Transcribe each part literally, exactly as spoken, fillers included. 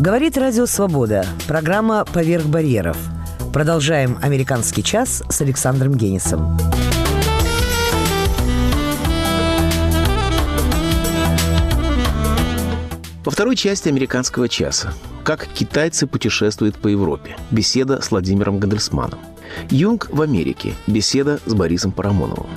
Говорит Радио Свобода. Программа «Поверх барьеров». Продолжаем «Американский час» с Александром Генисом. Во второй части «Американского часа» как китайцы путешествуют по Европе. Беседа с Владимиром Гандельсманом. Юнг в Америке. Беседа с Борисом Парамоновым.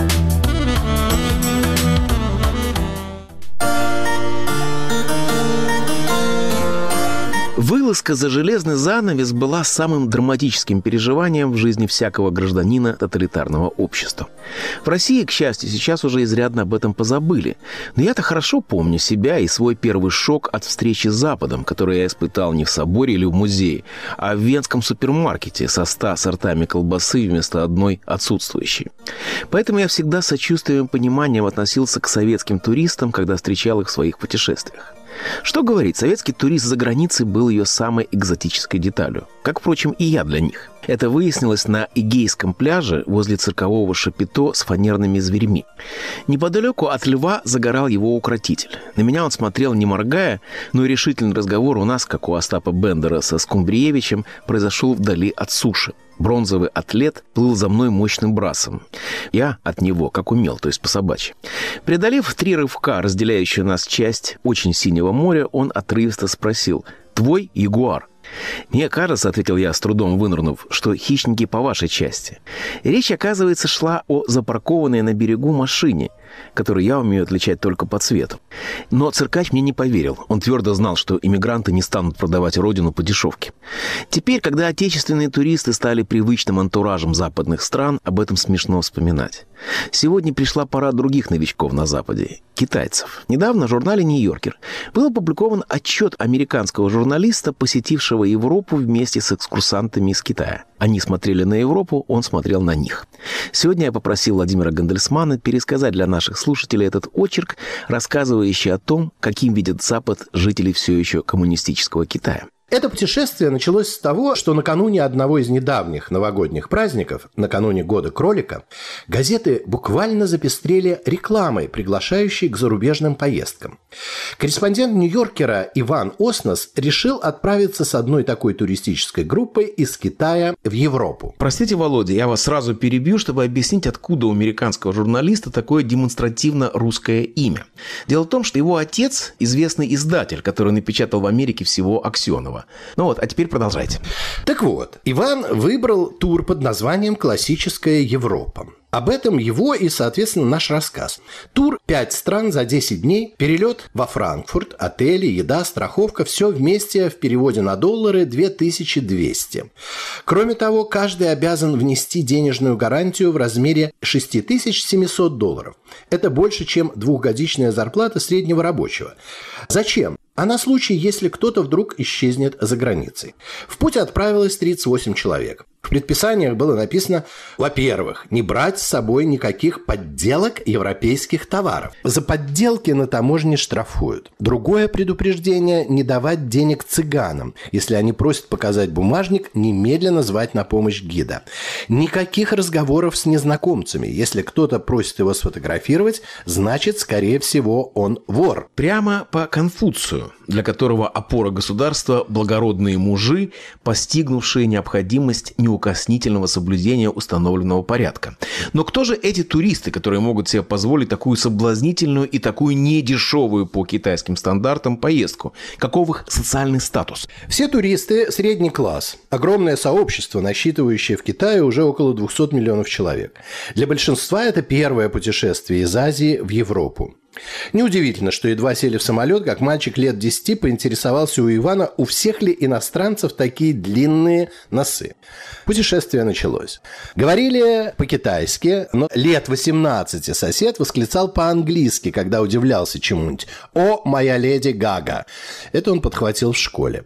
Вылазка за железный занавес была самым драматическим переживанием в жизни всякого гражданина тоталитарного общества. В России, к счастью, сейчас уже изрядно об этом позабыли. Но я-то хорошо помню себя и свой первый шок от встречи с Западом, который я испытал не в соборе или в музее, а в венском супермаркете со ста сортами колбасы вместо одной отсутствующей. Поэтому я всегда с сочувствием и пониманием относился к советским туристам, когда встречал их в своих путешествиях. Что говорить, советский турист за границей был ее самой экзотической деталью. Как, впрочем, и я для них. Это выяснилось на Эгейском пляже возле циркового шапито с фанерными зверьми. Неподалеку от льва загорал его укротитель. На меня он смотрел, не моргая, но и решительный разговор у нас, как у Остапа Бендера со Скумбриевичем, произошел вдали от суши. Бронзовый атлет плыл за мной мощным брасом. Я от него, как умел, то есть по-собачьи. Преодолев три рывка, разделяющую нас часть очень синего моря, он отрывисто спросил: «Твой ягуар?» «Мне кажется, — ответил я, с трудом вынырнув, — что хищники по вашей части». Речь, оказывается, шла о запаркованной на берегу машине, которую я умею отличать только по цвету. Но циркач мне не поверил. Он твердо знал, что иммигранты не станут продавать родину по дешевке. Теперь, когда отечественные туристы стали привычным антуражем западных стран, об этом смешно вспоминать. Сегодня пришла пора других новичков на Западе – китайцев. Недавно в журнале «Нью-Йоркер» был опубликован отчет американского журналиста, посетившего Европу вместе с экскурсантами из Китая. Они смотрели на Европу, он смотрел на них. Сегодня я попросил Владимира Гандельсмана пересказать для наших слушателей этот очерк, рассказывающий о том, каким видят Запад жители все еще коммунистического Китая. Это путешествие началось с того, что накануне одного из недавних новогодних праздников, накануне Года кролика, газеты буквально запестрели рекламой, приглашающей к зарубежным поездкам. Корреспондент «Нью-Йоркера» Иван Оснос решил отправиться с одной такой туристической группой из Китая в Европу. Простите, Володя, я вас сразу перебью, чтобы объяснить, откуда у американского журналиста такое демонстративно русское имя. Дело в том, что его отец – известный издатель, который напечатал в Америке всего Аксенова. Ну вот, а теперь продолжайте. Так вот, Иван выбрал тур под названием «Классическая Европа». Об этом его и, соответственно, наш рассказ. Тур «Пять стран за десять дней», перелет во Франкфурт, отели, еда, страховка – все вместе в переводе на доллары две тысячи двести. Кроме того, каждый обязан внести денежную гарантию в размере шесть тысяч семьсот долларов. Это больше, чем двухгодичная зарплата среднего рабочего. Зачем? А на случай, если кто-то вдруг исчезнет за границей. В путь отправилось тридцать восемь человек. В предписаниях было написано: во-первых, не брать с собой никаких подделок европейских товаров. За подделки на таможне штрафуют. Другое предупреждение – не давать денег цыганам. Если они просят показать бумажник, немедленно звать на помощь гида. Никаких разговоров с незнакомцами. Если кто-то просит его сфотографировать, значит, скорее всего, он вор. Прямо по Конфуцию, для которого опора государства – благородные мужи, постигнувшие необходимость неукоснительного соблюдения установленного порядка. Но кто же эти туристы, которые могут себе позволить такую соблазнительную и такую недешевую по китайским стандартам поездку? Каков их социальный статус? Все туристы – средний класс. Огромное сообщество, насчитывающее в Китае уже около двухсот миллионов человек. Для большинства это первое путешествие из Азии в Европу. Неудивительно, что едва сели в самолет, как мальчик лет десяти поинтересовался у Ивана, у всех ли иностранцев такие длинные носы. Путешествие началось. Говорили по-китайски, но лет восемнадцати сосед восклицал по-английски, когда удивлялся чему-нибудь. «О, моя леди Гага!» Это он подхватил в школе.